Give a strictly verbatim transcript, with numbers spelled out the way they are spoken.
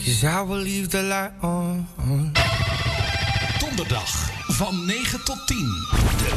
'cause I will leave the light on. Donderdag van negen tot tien. De